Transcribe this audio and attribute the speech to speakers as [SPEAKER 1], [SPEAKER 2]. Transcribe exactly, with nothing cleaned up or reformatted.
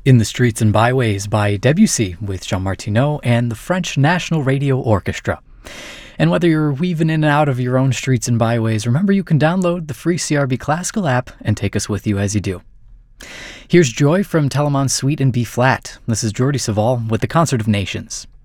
[SPEAKER 1] In the Streets and Byways by Debussy with Jean Martineau and the French National Radio Orchestra. And whether you're weaving in and out of your own streets and byways, remember you can download the free C R B Classical app and take us with you as you do. Here's Joy from Telemann's Suite in B-flat. This is Jordi Savall with the Concert of Nations.